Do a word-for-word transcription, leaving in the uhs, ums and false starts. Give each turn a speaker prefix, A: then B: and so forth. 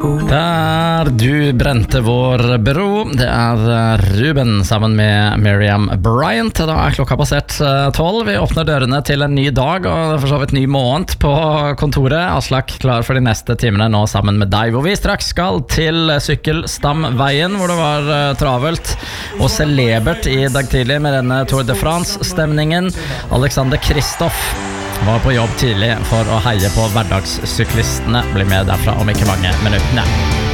A: Der du brente vår bro. Det er Ruben sammen med Miriam Bryant. Da er klokka passert tolv. Vi åpner dørene til en ny dag og for så vidt ny måned på kontoret. Aslak klar for de neste timene nå sammen med deg, hvor vi straks skal til Sykkelstamveien, hvor det var travelt og celebert i dag tidlig med denne Tour de France-stemningen. Alexander Kristoff var på jobb tidlig for å heie på hverdagssyklistene. Bli med derfra om ikke mange minuttene.